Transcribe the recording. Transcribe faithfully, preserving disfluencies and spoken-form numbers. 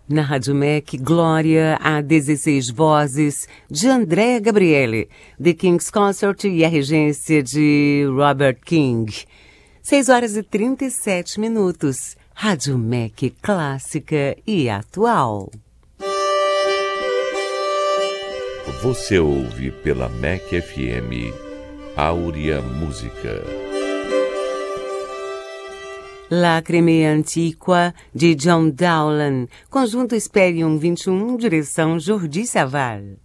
Na Rádio M E C, Glória a dezesseis vozes de André Gabriele, The King's Consort e a regência de Robert King. seis horas e trinta e sete minutos. Rádio M E C clássica e atual. Você ouve pela M E C F M Áurea Música. Lacrime Antiqua, de John Dowland, conjunto Esperium vinte e um, direção Jordi Savall.